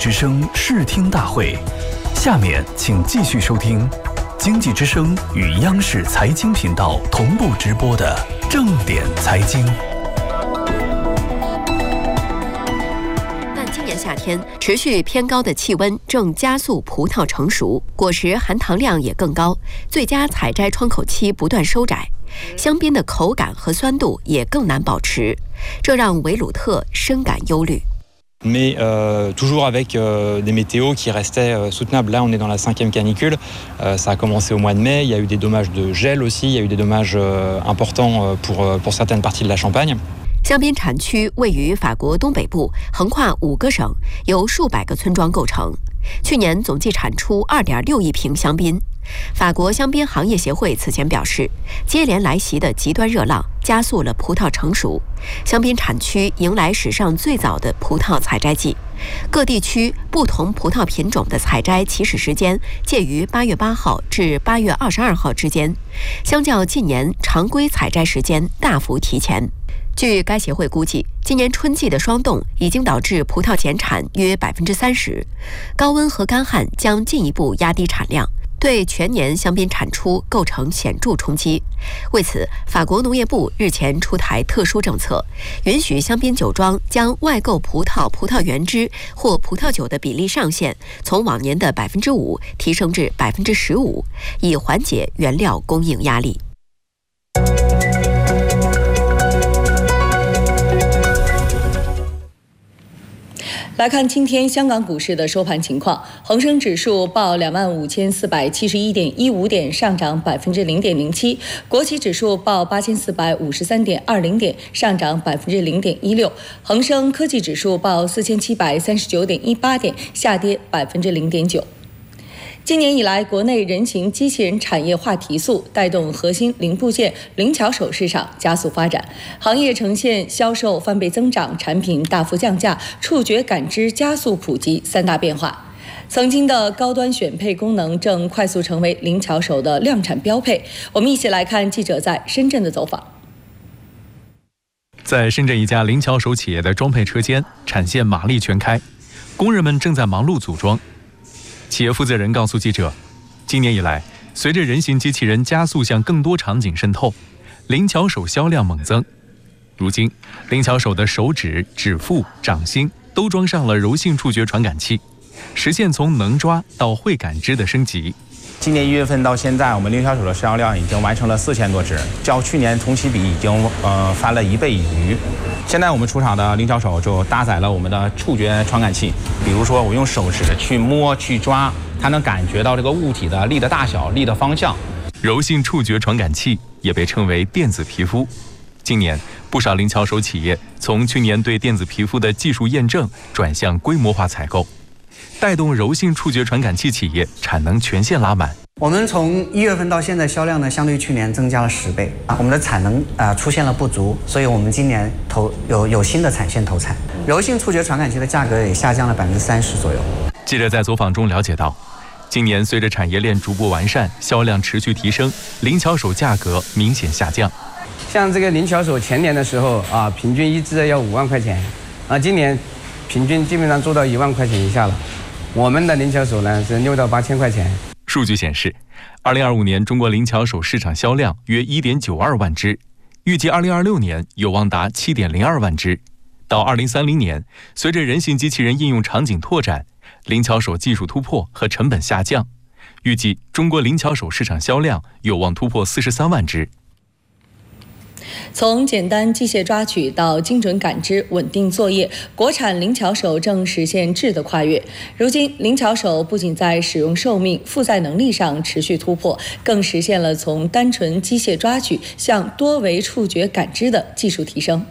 之声视听大会，下面请继续收听经济之声与央视财经频道同步直播的正点财经。 今年夏天持续偏高的气温正加速葡萄成熟，果实含糖量也更高，最佳采摘窗口期不断收窄，香槟的口感和酸度也更难保持，这让维鲁特深感忧虑。 Mais toujours avec des météos qui restaient soutenables. Là, on est dans la 5e canicule. Ça a commencé au mois de mai. Il y a eu des dommages de gel aussi. Il y a eu des dommages importants pour certaines parties de la Champagne. 香槟产区位于法国东北部，横跨5个省，由数百个村庄构成。去年总计产出2.6亿瓶香槟。法国香槟行业协会此前表示，接连来袭的极端热浪加速了葡萄成熟，香槟产区迎来史上最早的葡萄采摘季。各地区不同葡萄品种的采摘起始时间介于8月8号至8月22号之间，相较近年常规采摘时间大幅提前。据该协会估计，今年春季的霜冻已经导致葡萄减产约30%，高温和干旱将进一步压低产量，对全年香槟产出构成显著冲击。为此，法国农业部日前出台特殊政策，允许香槟酒庄将外购葡萄原汁或葡萄酒的比例上限从往年的5%提升至15%，以缓解原料供应压力。 来看今天香港股市的收盘情况，恒生指数报25,471.15点，上涨0.07%；国企指数报8,453.20点，上涨0.16%；恒生科技指数报4,739.18点，下跌0.9%。今年以来，国内人形机器人产业化提速，带动核心零部件、灵巧手市场加速发展，行业呈现销售翻倍增长、产品大幅降价、触觉感知加速普及3大变化。曾经的高端选配功能正快速成为灵巧手的量产标配。我们一起来看记者在深圳的走访。 在深圳一家灵巧手企业的装配车间，产线马力全开，工人们正在忙碌组装。企业负责人告诉记者，今年以来，随着人形机器人加速向更多场景渗透，灵巧手销量猛增。如今，灵巧手的手指、指腹、掌心都装上了柔性触觉传感器，实现从能抓到会感知的升级。 今年1月份到现在，我们灵巧手的销量已经完成了4000多只，较去年同期比已经翻了1倍有余。现在我们出厂的灵巧手就搭载了我们的触觉传感器，比如说我用手指去摸去抓，它能感觉到这个物体的力的大小、力的方向。 柔性触觉传感器也被称为电子皮肤。今年，不少灵巧手企业从去年对电子皮肤的技术验证转向规模化采购，带动柔性触觉传感器企业产能全线拉满。 我们从1月份到现在，销量呢相对去年增加了10倍我们的产能出现了不足，所以我们今年有新的产线投产。柔性触觉传感器的价格也下降了30%左右。 记者在走访中了解到，今年随着产业链逐步完善，销量持续提升，灵巧手价格明显下降。 像这个灵巧手前年的时候平均一只要5万块钱，今年平均基本上做到1万块钱以下了。我们的灵巧手呢是6到8千块钱。 数据显示，2025年中国灵巧手市场销量约1.92万只，预计2026年有望达7.02万只。到2030年，随着人形机器人应用场景拓展，灵巧手技术突破和成本下降，预计中国灵巧手市场销量有望突破43万只。 从简单机械抓取到精准感知、稳定作业，国产灵巧手正实现质的跨越。如今，灵巧手不仅在使用寿命、负载能力上持续突破，更实现了从单纯机械抓取向多维触觉感知的技术提升。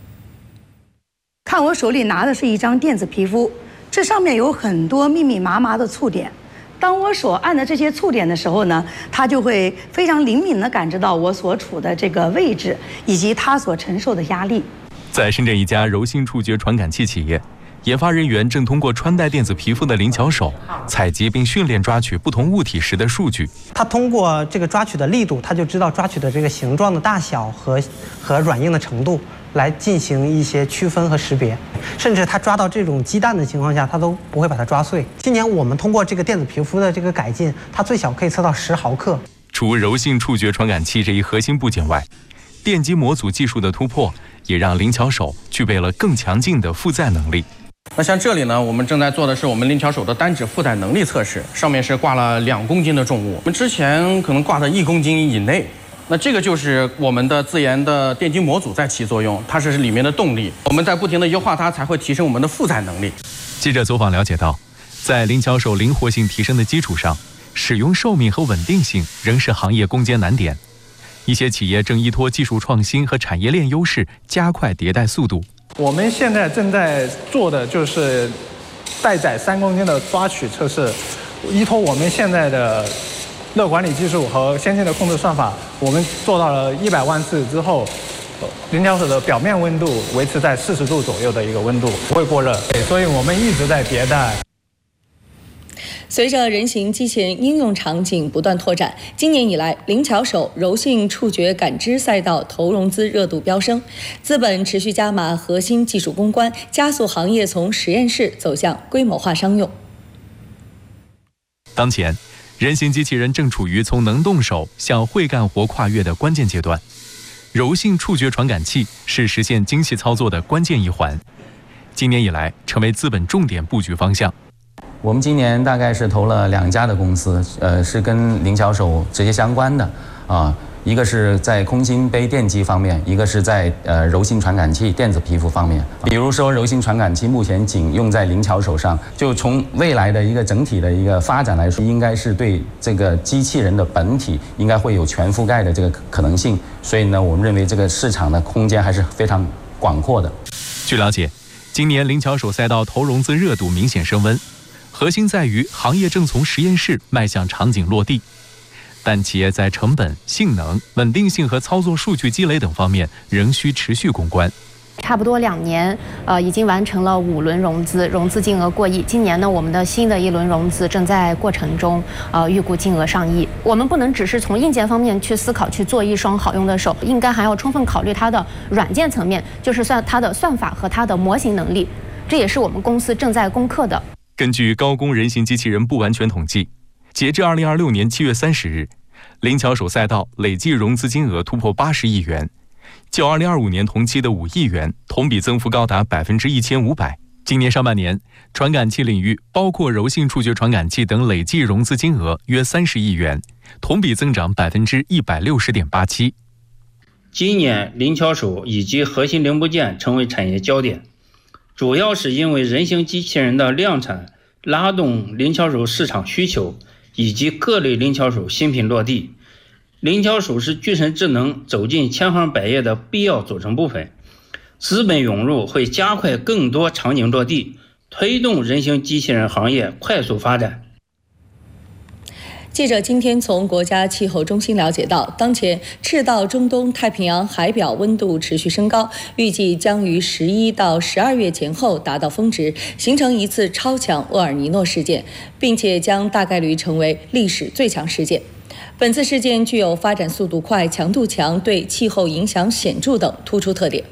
看我手里拿的是一张电子皮肤，这上面有很多密密麻麻的触点。当我手按的这些触点的时候呢，它就会非常灵敏地感知到我所处的这个位置以及它所承受的压力。 在深圳一家柔性触觉传感器企业，研发人员正通过穿戴电子皮肤的灵巧手，采集并训练抓取不同物体时的数据。 它通过这个抓取的力度，它就知道抓取的这个形状的大小和软硬的程度， 来进行一些区分和识别，甚至它抓到这种鸡蛋的情况下，它都不会把它抓碎。今年我们通过这个电子皮肤的这个改进，它最小可以测到10毫克。 除柔性触觉传感器这一核心部件外，电机模组技术的突破也让灵巧手具备了更强劲的负载能力。 那像这里呢，我们正在做的是我们灵巧手的单指负载能力测试，上面是挂了2公斤的重物，我们之前可能挂在1公斤以内。那这个就是我们的自研的电机模组在起作用，它是里面的动力，我们在不停的优化它，才会提升我们的负载能力。 记者走访了解到，在灵巧手灵活性提升的基础上，使用寿命和稳定性仍是行业攻坚难点。一些企业正依托技术创新和产业链优势，加快迭代速度。 我们现在正在做的就是待载3公斤的抓取测试，依托我们现在的热管理技术和先进的控制算法，我们做到了100万次之后，灵巧手的表面温度维持在40度左右的一个温度，不会过热，所以我们一直在迭代。 随着人形机器人应用场景不断拓展，今年以来，灵巧手柔性触觉感知赛道投融资热度飙升，资本持续加码核心技术攻关，加速行业从实验室走向规模化商用。 当前，人形机器人正处于从能动手向会干活跨越的关键阶段，柔性触觉传感器是实现精细操作的关键一环。今年以来，成为资本重点布局方向。 我们今年大概是投了2家的公司，是跟灵巧手直接相关的啊，一个是在空心杯电机方面，一个是在柔性传感器电子皮肤方面。比如说柔性传感器目前仅用在灵巧手上，就从未来的一个整体的一个发展来说，应该是对这个机器人的本体应该会有全覆盖的这个可能性。所以呢，我们认为这个市场的空间还是非常广阔的。 据了解，今年灵巧手赛道投融资热度明显升温。核心在于行业正从实验室迈向场景落地，但企业在成本、性能、稳定性和操作数据积累等方面仍需持续攻关。 差不多2年，已经完成了5轮融资，融资金额过亿。今年呢，我们的新的1轮融资正在过程中，预估金额上亿。我们不能只是从硬件方面去思考，去做一双好用的手，应该还要充分考虑它的软件层面，就是它的算法和它的模型能力，这也是我们公司正在攻克的。 根据高工人形机器人不完全统计，截至2026年7月30日，灵巧手赛道累计融资金额突破80亿元，较2025年同期的5亿元，同比增幅高达1500%。今年上半年，传感器领域包括柔性触觉传感器等累计融资金额约30亿元，同比增长160.87%。 今年灵巧手以及核心零部件成为产业焦点。主要是因为人形机器人的量产拉动灵巧手市场需求，以及各类灵巧手新品落地。灵巧手是巨神智能走进千行百业的必要组成部分，资本涌入会加快更多场景落地，推动人形机器人行业快速发展。 记者今天从国家气候中心了解到，当前赤道中东太平洋海表温度持续升高，预计将于11到12月前后达到峰值，形成一次超强厄尔尼诺事件，并且将大概率成为历史最强事件。本次事件具有发展速度快、强度强、对气候影响显著等突出特点。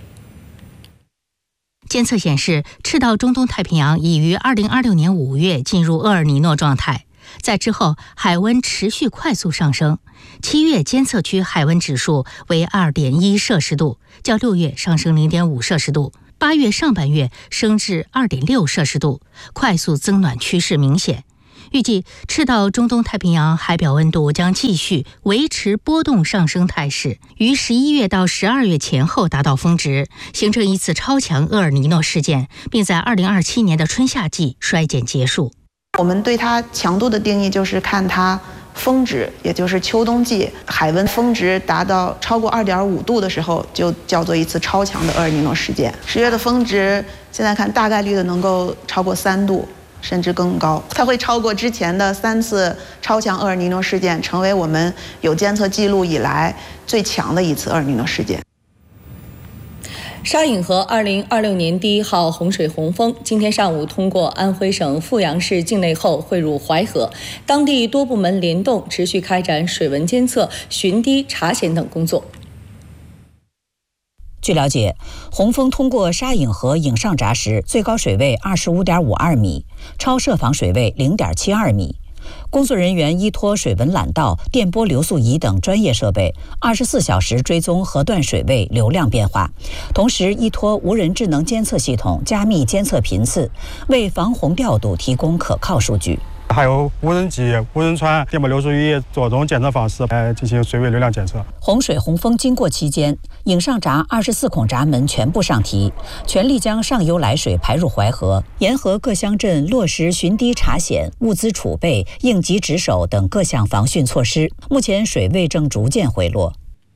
监测显示，赤道中东太平洋已于2026年5月进入厄尔尼诺状态。在之后，海温持续快速上升。7月监测区海温指数为2.1摄氏度，较6月上升0.5摄氏度。8月上半月升至2.6摄氏度，快速增暖趋势明显。预计赤道中东太平洋海表温度将继续维持波动上升态势，于11月到12月前后达到峰值，形成一次超强厄尔尼诺事件，并在2027年的春夏季衰减结束。 我们对它强度的定义就是看它峰值，也就是秋冬季海温峰值达到超过2.5度的时候，就叫做一次超强的厄尔尼诺事件。10月的峰值现在看大概率的能够超过3度，甚至更高。它会超过之前的3次超强厄尔尼诺事件，成为我们有监测记录以来最强的一次厄尔尼诺事件。 沙引河2026年第1号洪水洪峰今天上午通过安徽省阜阳市境内后汇入淮河，当地多部门联动持续开展水文监测、巡堤查险等工作。 据了解，红枫通过沙影河影上闸时，最高水位25.52米，超设防水位0.72米。工作人员依托水文缆道、电波流速仪等专业设备，24小时追踪河段水位流量变化，同时依托无人智能监测系统加密监测频次，为防洪调度提供可靠数据。 还有无人机、无人船、电波流速仪多种监测方式来进行水位流量监测。 洪水洪峰经过期间，影上闸24孔闸门全部上提，全力将上游来水排入淮河，沿河各乡镇落实巡堤查险、物资储备、应急值守等各项防汛措施。目前水位正逐渐回落。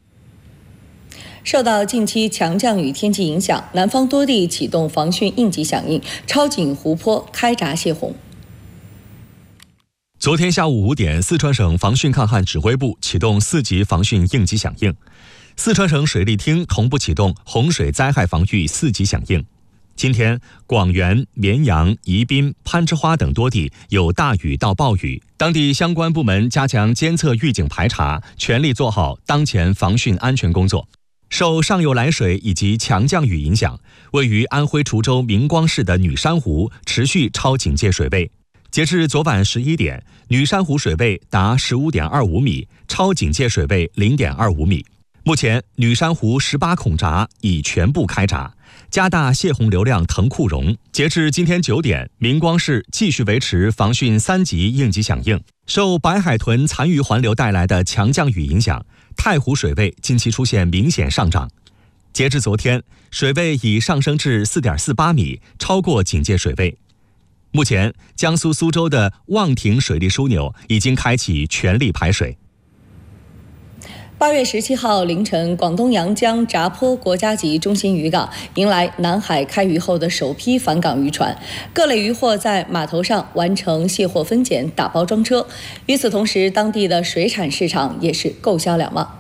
受到近期强降雨天气影响，南方多地启动防汛应急响应，超警湖泊开闸泄洪。 昨天下午5点，四川省防汛抗旱指挥部启动4级防汛应急响应，四川省水利厅同步启动洪水灾害防御4级响应。今天，广元、绵阳、宜宾、攀枝花等多地有大雨到暴雨，当地相关部门加强监测预警排查，全力做好当前防汛安全工作。受上游来水以及强降雨影响，位于安徽滁州明光市的女山湖持续超警戒水位。截至昨晚11点，女山湖水位达15.25米，超警戒水位0.25米。目前，女山湖18孔闸已全部开闸，加大泄洪流量腾库容。截至今天9点，明光市继续维持防汛3级应急响应。受白海豚残余环流带来的强降雨影响，太湖水位近期出现明显上涨。截至昨天，水位已上升至4.48米，超过警戒水位。目前，江苏苏州的望亭水利枢纽已经开启全力排水。 8月17号凌晨，广东阳江闸坡国家级中心渔港迎来南海开渔后的首批返港渔船，各类渔获在码头上完成卸货分拣、打包装车。与此同时，当地的水产市场也是购销两旺。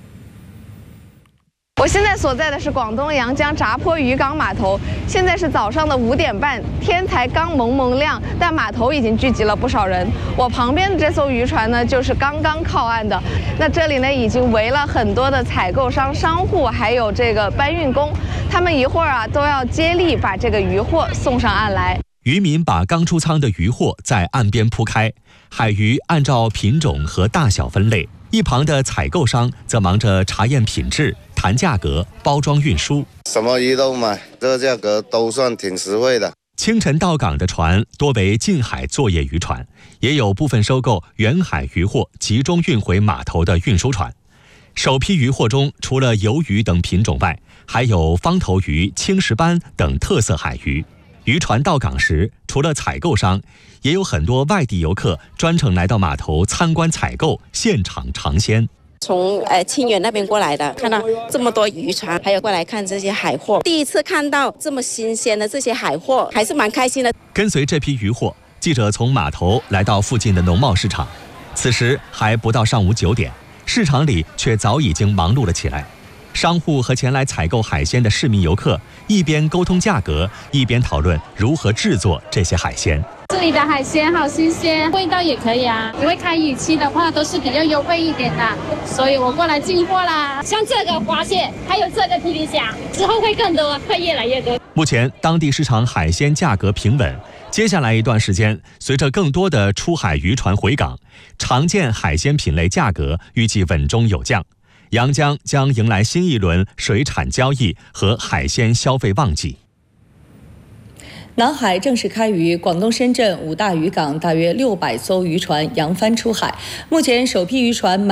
我现在所在的是广东阳江闸坡渔港码头，现在是早上的5点半，天才刚蒙蒙亮，但码头已经聚集了不少人。我旁边的这艘渔船呢，就是刚刚靠岸的。那这里呢，已经围了很多的采购商、商户，还有这个搬运工，他们一会儿都要接力把这个渔货送上岸来。 渔民把刚出仓的渔货在岸边铺开，海鱼按照品种和大小分类。一旁的采购商则忙着查验品质、谈价格、包装运输。 什么鱼都买，这个价格都算挺实惠的。 清晨到港的船多为近海作业渔船，也有部分收购远海渔货集中运回码头的运输船。首批渔货中，除了鱿鱼等品种外，还有方头鱼、青石斑等特色海鱼。渔船到港时，除了采购商，也有很多外地游客专程来到码头参观采购，现场尝鲜。 从清远那边过来的，看到这么多渔船，还有过来看这些海货，第一次看到这么新鲜的这些海货，还是蛮开心的。 跟随这批渔货，记者从码头来到附近的农贸市场，此时还不到上午9点，市场里却早已经忙碌了起来。商户和前来采购海鲜的市民游客一边沟通价格，一边讨论如何制作这些海鲜。 这里的海鲜好新鲜，味道也可以啊。因为开渔期的话都是比较优惠一点的，所以我过来进货啦。像这个花蟹，还有这个霹雳虾，之后会更多，会越来越多。 目前当地市场海鲜价格平稳，接下来一段时间，随着更多的出海渔船回港，常见海鲜品类价格预计稳中有降。阳江将迎来新一轮水产交易和海鲜消费旺季。 南海正式开渔，广东深圳5大渔港大约600艘渔船扬帆出海。目前首批渔船